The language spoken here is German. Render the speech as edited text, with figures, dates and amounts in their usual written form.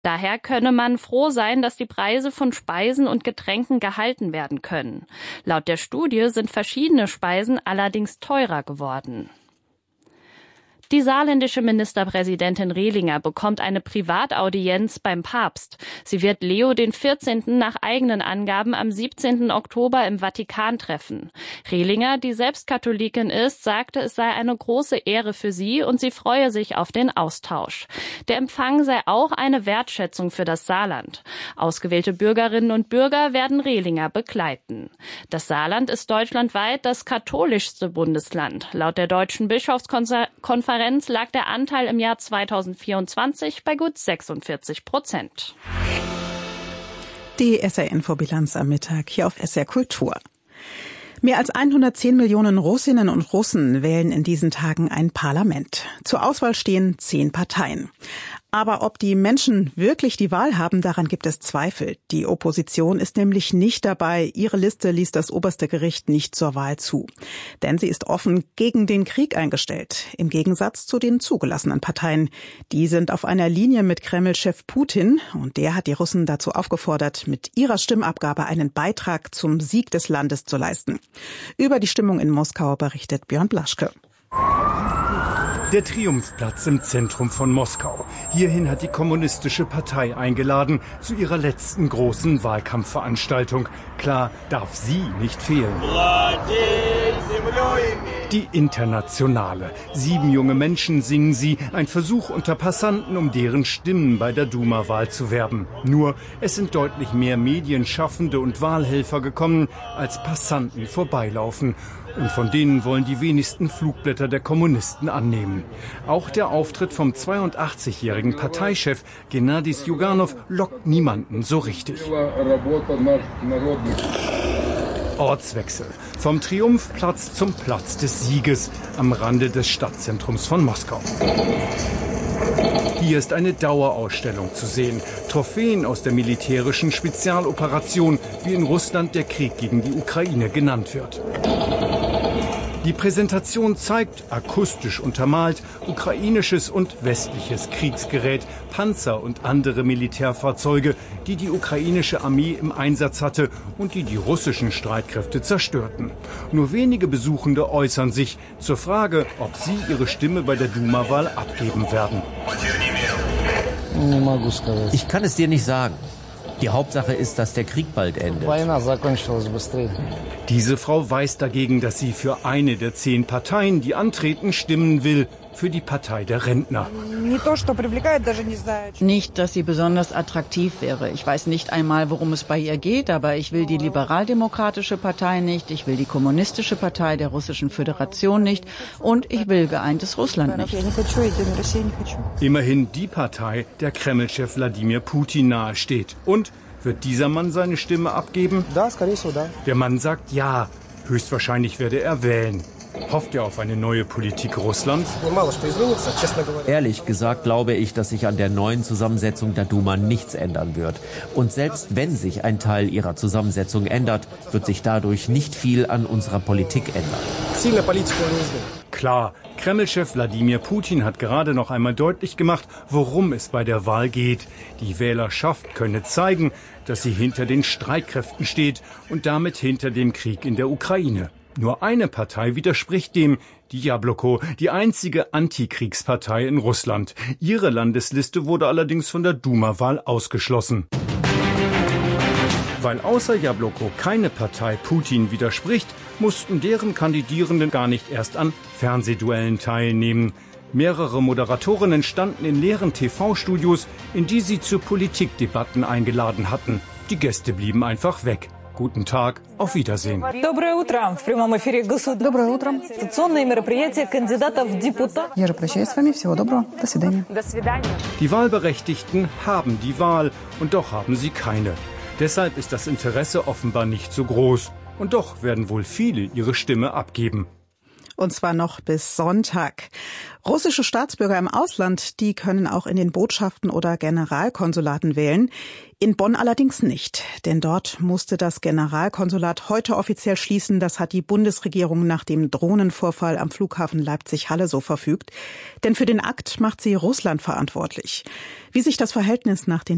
Daher könne man froh sein, dass die Preise von Speisen und Getränken gehalten werden können. Laut der Studie sind verschiedene Speisen allerdings teurer geworden. Die saarländische Ministerpräsidentin Rehlinger bekommt eine Privataudienz beim Papst. Sie wird Leo XIV. Nach eigenen Angaben am 17. Oktober im Vatikan treffen. Rehlinger, die selbst Katholikin ist, sagte, es sei eine große Ehre für sie und sie freue sich auf den Austausch. Der Empfang sei auch eine Wertschätzung für das Saarland. Ausgewählte Bürgerinnen und Bürger werden Rehlinger begleiten. Das Saarland ist deutschlandweit das katholischste Bundesland. Laut der Deutschen Bischofskonferenz lag der Anteil im Jahr 2024 bei gut 46%. Die SR-Info-Bilanz am Mittag hier auf SR Kultur. Mehr als 110 Millionen Russinnen und Russen wählen in diesen Tagen ein Parlament. Zur Auswahl stehen 10 Parteien. Aber ob die Menschen wirklich die Wahl haben, daran gibt es Zweifel. Die Opposition ist nämlich nicht dabei. Ihre Liste ließ das oberste Gericht nicht zur Wahl zu. Denn sie ist offen gegen den Krieg eingestellt. Im Gegensatz zu den zugelassenen Parteien. Die sind auf einer Linie mit Kreml-Chef Putin. Und der hat die Russen dazu aufgefordert, mit ihrer Stimmabgabe einen Beitrag zum Sieg des Landes zu leisten. Über die Stimmung in Moskau berichtet Björn Blaschke. Der Triumphplatz im Zentrum von Moskau. Hierhin hat die Kommunistische Partei eingeladen zu ihrer letzten großen Wahlkampfveranstaltung. Klar, darf sie nicht fehlen. Die Internationale. 7 junge Menschen singen sie, ein Versuch unter Passanten, um deren Stimmen bei der Duma-Wahl zu werben. Nur, es sind deutlich mehr Medienschaffende und Wahlhelfer gekommen, als Passanten vorbeilaufen. Und von denen wollen die wenigsten Flugblätter der Kommunisten annehmen. Auch der Auftritt vom 82-jährigen Parteichef Gennady Sjuganov lockt niemanden so richtig. Ortswechsel. Vom Triumphplatz zum Platz des Sieges am Rande des Stadtzentrums von Moskau. Hier ist eine Dauerausstellung zu sehen. Trophäen aus der militärischen Spezialoperation, wie in Russland der Krieg gegen die Ukraine genannt wird. Die Präsentation zeigt, akustisch untermalt, ukrainisches und westliches Kriegsgerät, Panzer und andere Militärfahrzeuge, die die ukrainische Armee im Einsatz hatte und die die russischen Streitkräfte zerstörten. Nur wenige Besuchende äußern sich zur Frage, ob sie ihre Stimme bei der Duma-Wahl abgeben werden. Ich kann es dir nicht sagen. Die Hauptsache ist, dass der Krieg bald endet. Diese Frau weiß dagegen, dass sie für eine der 10 Parteien, die antreten, stimmen will. Für die Partei der Rentner. Nicht, dass sie besonders attraktiv wäre. Ich weiß nicht einmal, worum es bei ihr geht, aber ich will die liberaldemokratische Partei nicht, ich will die kommunistische Partei der Russischen Föderation nicht und ich will geeintes Russland nicht. Immerhin die Partei, der Kreml-Chef Wladimir Putin nahesteht. Und wird dieser Mann seine Stimme abgeben? Der Mann sagt ja. Höchstwahrscheinlich werde er wählen. Hofft ihr auf eine neue Politik Russlands? Ehrlich gesagt glaube ich, dass sich an der neuen Zusammensetzung der Duma nichts ändern wird. Und selbst wenn sich ein Teil ihrer Zusammensetzung ändert, wird sich dadurch nicht viel an unserer Politik ändern. Klar, Kreml-Chef Wladimir Putin hat gerade noch einmal deutlich gemacht, worum es bei der Wahl geht. Die Wählerschaft könne zeigen, dass sie hinter den Streitkräften steht und damit hinter dem Krieg in der Ukraine. Nur eine Partei widerspricht dem, die Jabloko, die einzige Antikriegspartei in Russland. Ihre Landesliste wurde allerdings von der Duma-Wahl ausgeschlossen. Weil außer Jabloko keine Partei Putin widerspricht, mussten deren Kandidierenden gar nicht erst an Fernsehduellen teilnehmen. Mehrere Moderatorinnen standen in leeren TV-Studios, in die sie zu Politikdebatten eingeladen hatten. Die Gäste blieben einfach weg. Guten Tag, auf Wiedersehen. Доброе утро. В прямом эфире Доброе утро. конституционные мероприятия кандидатов в депутаты. Я же прощаюсь с вами. Всего доброго. До свидания. До свидания. Die Wahlberechtigten haben die Wahl und doch haben sie keine. Deshalb ist das Interesse offenbar nicht so groß. Und doch werden wohl viele ihre Stimme abgeben. Und zwar noch bis Sonntag. Russische Staatsbürger im Ausland, die können auch in den Botschaften oder Generalkonsulaten wählen. In Bonn allerdings nicht, denn dort musste das Generalkonsulat heute offiziell schließen. Das hat die Bundesregierung nach dem Drohnenvorfall am Flughafen Leipzig-Halle so verfügt. Denn für den Akt macht sie Russland verantwortlich. Wie sich das Verhältnis nach den